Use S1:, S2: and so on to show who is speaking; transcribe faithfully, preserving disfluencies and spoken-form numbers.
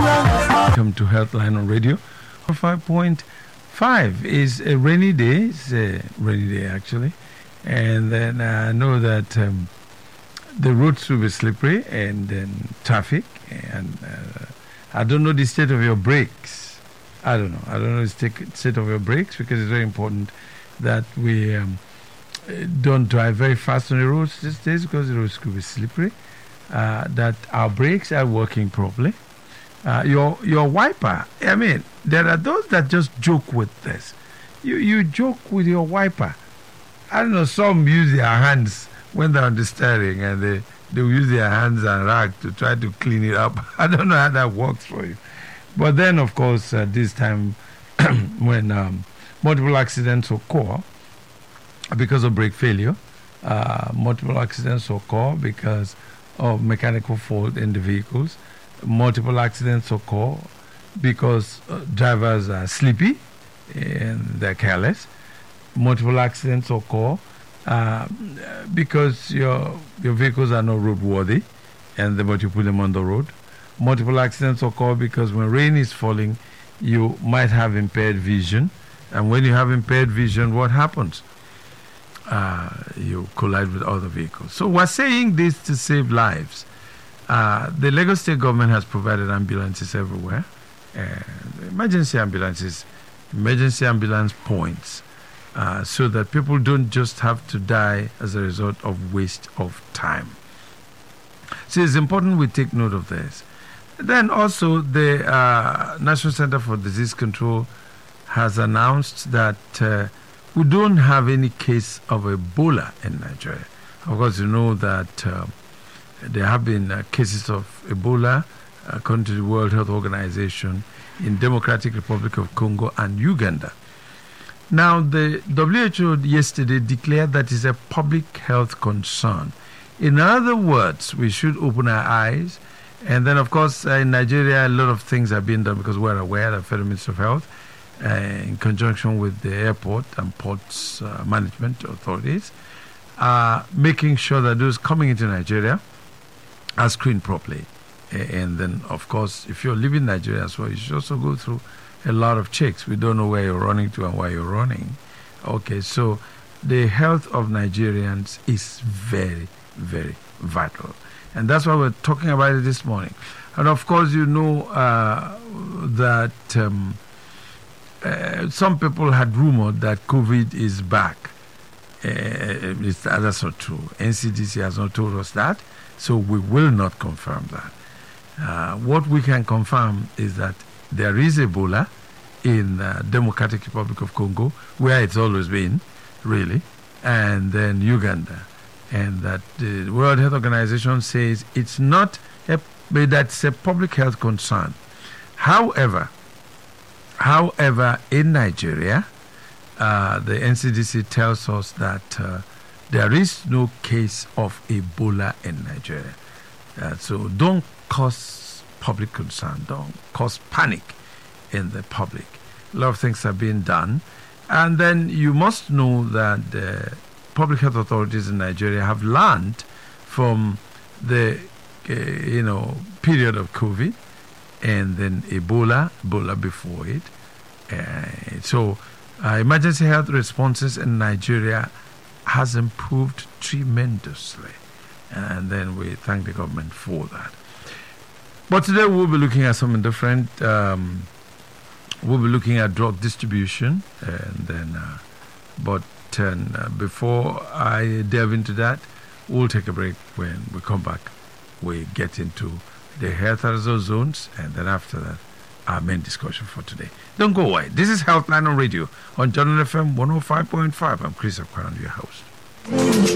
S1: Welcome to Healthline on Radio. five point five is a rainy day. It's a rainy day, actually. And then I know that um, the roads will be slippery and then traffic. And uh, I don't know the state of your brakes. I don't know. I don't know the state state of your brakes, because it's very important that we um, don't drive very fast on the roads these days, because the roads could be slippery. Uh, that our brakes are working properly. Uh, your your wiper, I mean, there are those that just joke with this. You you joke with your wiper. I don't know, some use their hands when they're on the steering, and they, they use their hands and rag to try to clean it up. I don't know how that works for you. But then, of course, uh, this time when um, multiple accidents occur because of brake failure, uh, multiple accidents occur because of mechanical fault in the vehicles, multiple accidents occur because uh, drivers are sleepy and they're careless. Multiple accidents occur uh, because your your vehicles are not roadworthy, and the, but you put them on the road. Multiple accidents occur because when rain is falling, you might have impaired vision, and when you have impaired vision, what happens? Uh, you collide with other vehicles. So we're saying this to save lives. Uh, the Lagos State government has provided ambulances everywhere, uh, emergency ambulances, emergency ambulance points, uh, so that people don't just have to die as a result of waste of time. So it's important we take note of this. Then also the uh, National Center for Disease Control has announced that uh, we don't have any case of Ebola in Nigeria. Of course, you know that uh, there have been uh, cases of Ebola, according to the World Health Organization, in Democratic Republic of Congo and Uganda. Now, the W H O yesterday declared that it's a public health concern. In other words, we should open our eyes. And then, of course, uh, in Nigeria, a lot of things are being done because we're aware that Federal Ministry of Health, uh, in conjunction with the airport and ports uh, management authorities, are making sure that those coming into Nigeria are screened properly. And then, of course, if you're leaving Nigeria as well, you should also go through a lot of checks. We don't know where you're running to and why you're running. Okay, so the health of Nigerians is very, very vital. And that's why we're talking about it this morning. And of course, you know uh, that um, uh, some people had rumored that COVID is back. Uh, it's, that's not true. N C D C has not told us that, so we will not confirm that. Uh, what we can confirm is that there is Ebola in uh, Democratic Republic of Congo, where it's always been, really, and then Uganda. And that the World Health Organization says it's not a, that's a public health concern. However, however, in Nigeria, uh, the N C D C tells us that uh, there is no case of Ebola in Nigeria. Uh, so don't cause public concern, don't cause panic in the public. A lot of things are being done. And then you must know that the public health authorities in Nigeria have learned from the, uh, you know, period of COVID and then Ebola, Ebola before it. Uh, so uh, emergency health responses in Nigeria has improved tremendously. And then we thank the government for that. But today we'll be looking at something different. Um, we'll be looking at drug distribution. And then, uh, but And uh, before I delve into that, we'll take a break. When we come back, we get into the health hazard zones, and then after that, our main discussion for today. Don't go away. This is Healthline on Radio on Jordan F M one oh five point five. I'm Chris Akwaran, your host.